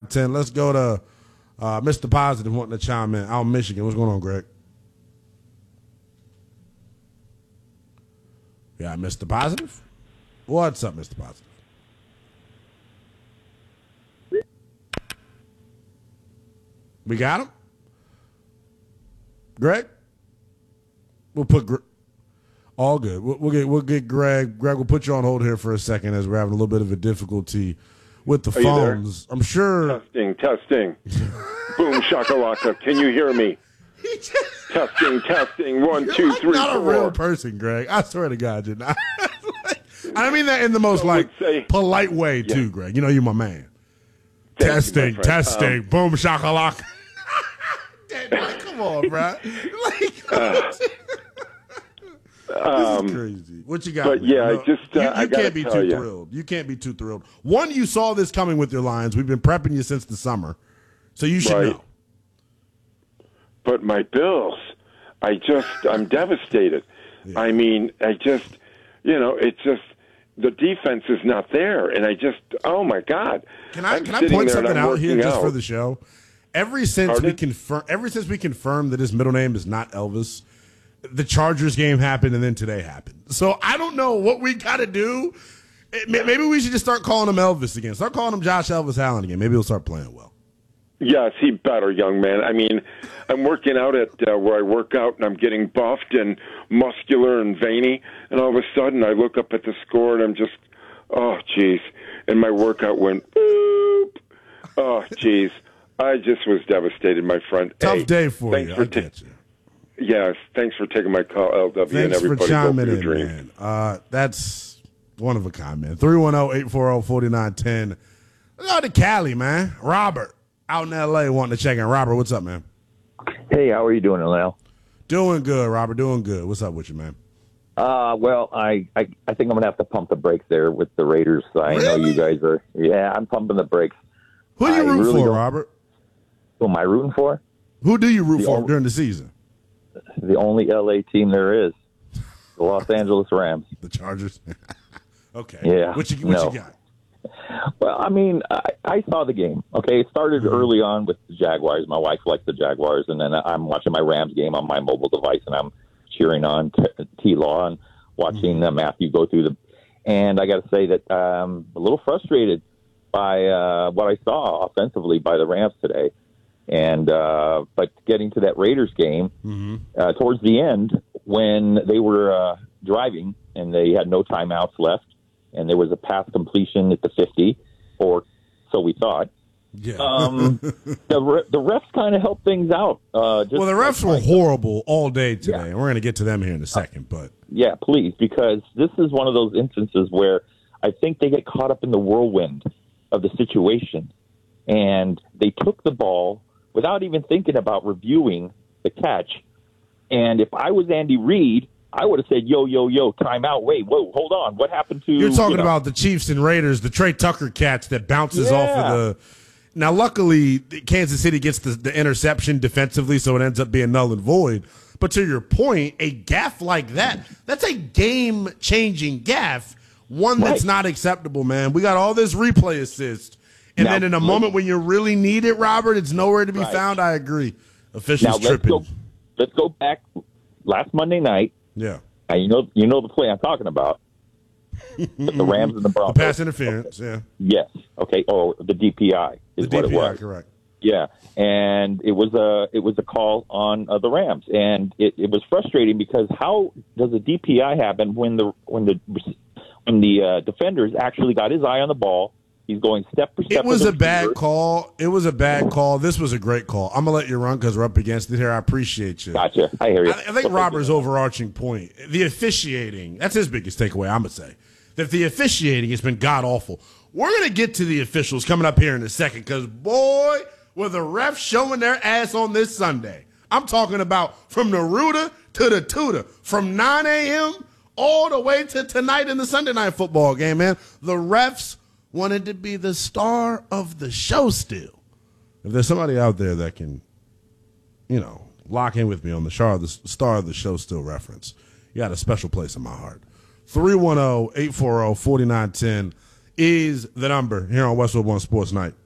4910. Let's go to Mr. Positive wanting to chime in. Out in Michigan. What's going on, Greg? Yeah, Mr. Positive? What's up, Mr. Positive? We got him? Greg? We'll put all good. We'll get Greg. Greg, we'll put you on hold here for a second as we're having a little bit of a difficulty with the phones. I'm sure. Testing. Boom shakalaka. Can you hear me? Testing. 1, 2, 3, 4. Not a real person, Greg. I swear to God, you're not. I mean that in the most polite way too, Greg. You know you're my man. Testing. Boom shakalaka. Come on, bro. This is crazy. What you got? But man? Yeah, you can't be too thrilled. You can't be too thrilled. One, you saw this coming with your Lions. We've been prepping you since the summer, so you should know. But my Bills, I'm devastated. Yeah. I mean, it's just the defense is not there, and oh my God! Can I point something out here just for the show? Ever since we confirmed that his middle name is not Elvis, the Chargers game happened, and then today happened. So I don't know what we got to do. Maybe we should just start calling him Elvis again. Start calling him Josh Elvis Allen again. Maybe he'll start playing well. Yes, he better, young man. I mean, I'm working out at where I work out, and I'm getting buffed and muscular and veiny, and all of a sudden I look up at the score, and I'm just, oh, geez. And my workout went, boop. Oh, geez. I just was devastated, my friend. Tough day for you. I get you. Yes, thanks for taking my call, LW, thanks and everybody. For chiming go for your in, dream. Man. That's one of a kind, man. 310-840-4910. Let's go to Cali, man. Robert, out in L.A. wanting to check in. Robert, what's up, man? Hey, how are you doing, Lyle? Doing good, Robert. Doing good. What's up with you, man? Well, I think I'm going to have to pump the brakes there with the Raiders. I know you guys are. Yeah, I'm pumping the brakes. Who do you root for, Robert? Who am I rooting for? Who do you root for during the season? The only L.A. team there is, the Los Angeles Rams. The Chargers? Okay. Yeah. What you got? Well, I mean, I saw the game. Okay, it started early on with the Jaguars. My wife likes the Jaguars, and then I'm watching my Rams game on my mobile device, and I'm cheering on T-Law and watching Matthew go through And I got to say that I'm a little frustrated by what I saw offensively by the Rams today. And but getting to that Raiders game, towards the end, when they were driving and they had no timeouts left, and there was a pass completion at the 50, or so we thought. Yeah. The refs kind of helped things out. The refs were horrible all day today, and we're going to get to them here in a second. But yeah, please, because this is one of those instances where I think they get caught up in the whirlwind of the situation, and they took the ball without even thinking about reviewing the catch. And if I was Andy Reid, I would have said, yo, timeout, wait, whoa, hold on, what happened to... You're talking about the Chiefs and Raiders, the Trey Tucker catch that bounces off of the... Now, luckily, Kansas City gets the interception defensively, so it ends up being null and void. But to your point, a gaffe like that, that's a game-changing gaffe, one that's not acceptable, man. We got all this replay assist. And then in a moment when you really need it, Robert, it's nowhere to be found. I agree. Officials tripping. Let's go back last Monday night. Yeah. You know the play I'm talking about. The Rams and the Broncos. The pass interference, yeah. Yes. Okay. Oh, the DPI is what it was. Correct. Yeah, and it was a call on the Rams, and it was frustrating because how does a DPI happen when the defender's actually got his eye on the ball? He's going step for step. It was a bad call. This was a great call. I'm going to let you run because we're up against it here. I appreciate you. Gotcha. I hear you. I think Robert's overarching point, the officiating, that's his biggest takeaway, I'm going to say. That the officiating has been god-awful. We're going to get to the officials coming up here in a second because, boy, were the refs showing their ass on this Sunday. I'm talking about from the rooter to the tutor, from 9 a.m. all the way to tonight in the Sunday night football game, man. The refs wanted to be the star of the show still. If there's somebody out there that can, lock in with me on the star of the show still reference, you got a special place in my heart. 310-840-4910 is the number here on Westwood One Sports Night.